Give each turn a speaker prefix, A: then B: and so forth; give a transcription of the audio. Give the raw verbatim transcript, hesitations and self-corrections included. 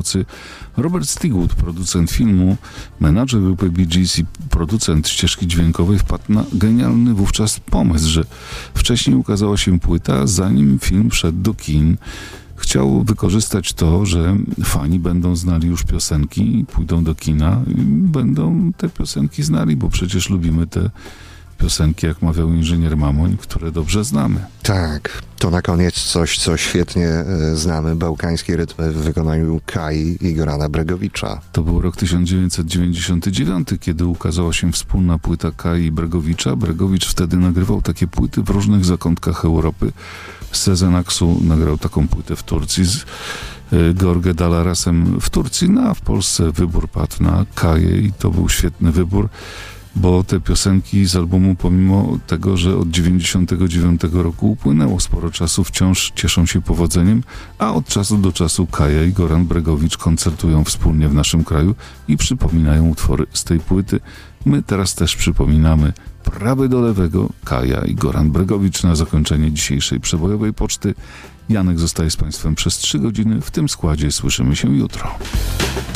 A: nocy. Robert Stigwood, producent filmu, menadżer grupy Bee Gees i producent ścieżki dźwiękowej, wpadł na genialny wówczas pomysł, że wcześniej ukazała się płyta, zanim film wszedł do kin. Chciał wykorzystać to, że fani będą znali już piosenki, pójdą do kina i będą te piosenki znali, bo przecież lubimy te piosenki, jak mawiał inżynier Mamoń, które dobrze znamy.
B: Tak, to na koniec coś, co świetnie e, znamy, bałkańskie rytmy w wykonaniu Kai i Gorana Bregowicza.
A: To był rok tysiąc dziewięćset dziewięćdziesiąty dziewiąty, kiedy ukazała się wspólna płyta Kai i Bregowicza. Bregowicz wtedy nagrywał takie płyty w różnych zakątkach Europy. Z Sezen Aksu nagrał taką płytę w Turcji, z y, George Dalarasem w Turcji, no a w Polsce wybór padł na Kaję i to był świetny wybór, bo te piosenki z albumu, pomimo tego, że od dziewięćdziesiątego dziewiątego roku upłynęło sporo czasu, wciąż cieszą się powodzeniem, a od czasu do czasu Kaja i Goran Bregowicz koncertują wspólnie w naszym kraju i przypominają utwory z tej płyty. My teraz też przypominamy prawy do lewego, Kaja i Goran Bregowicz na zakończenie dzisiejszej przebojowej poczty. Janek zostaje z Państwem przez trzy godziny. W tym składzie słyszymy się jutro.